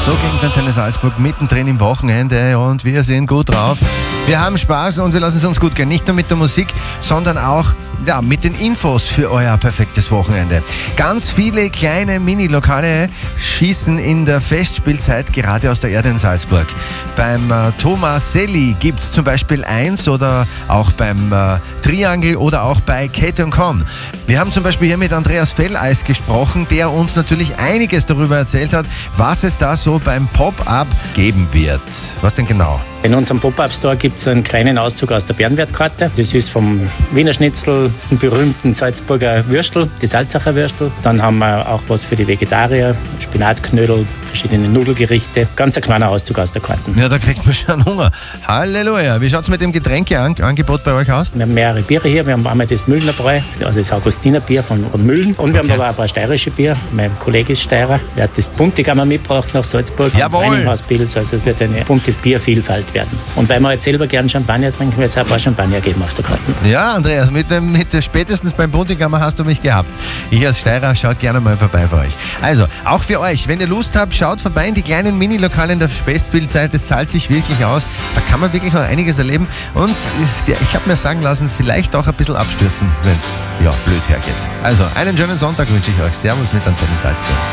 So ging Antenne Salzburg mittendrin im Wochenende und wir sind gut drauf. Wir haben Spaß und wir lassen es uns gut gehen. Nicht nur mit der Musik, sondern auch mit den Infos für euer perfektes Wochenende. Ganz viele kleine Mini-Lokale schießen in der Festspielzeit gerade aus der Erde in Salzburg. Beim Thomas Selli gibt es zum Beispiel eins oder auch beim Triangle oder auch bei Kate & Con. Wir haben zum Beispiel hier mit Andreas Felleis gesprochen, der uns natürlich einiges darüber erzählt hat, was es da so beim Pop-Up geben wird. Was denn genau? In unserem Pop-Up-Store gibt es einen kleinen Auszug aus der Bärenwertkarte. Das ist vom Wiener Schnitzel, dem berühmten Salzburger Würstel, die Salzacher Würstel. Dann haben wir auch was für die Vegetarier, Spinatknödel, verschiedene Nudelgerichte. Ganz ein kleiner Auszug aus der Karten. Ja, da kriegt man schon Hunger. Halleluja. Wie schaut es mit dem Getränkeangebot bei euch aus? Wir haben mehrere Biere hier. Wir haben einmal das Müllner Bräu, also das Augustinerbier von Mühlen. Und wir haben aber auch ein paar steirische Bier. Mein Kollege ist Steirer. Der hat das Buntigammer mitgebracht nach Salzburg. Jawohl. Aus Pilz. Also es wird eine bunte Biervielfalt werden. Und weil wir jetzt selber gerne Champagner trinken, wird es auch ein paar Champagner geben auf der Karte. Ja, Andreas, mit spätestens beim Buntigammer hast du mich gehabt. Ich als Steirer schaut gerne mal vorbei für euch. Also, auch für euch, wenn ihr Lust habt, schaut vorbei in die kleinen Mini-Lokale in der Festspielzeit. Das zahlt sich wirklich aus. Da kann man wirklich noch einiges erleben. Und ich habe mir sagen lassen, vielleicht auch ein bisschen abstürzen, wenn es blöd hergeht. Also, einen schönen Sonntag wünsche ich euch. Servus mit Antenne Salzburg.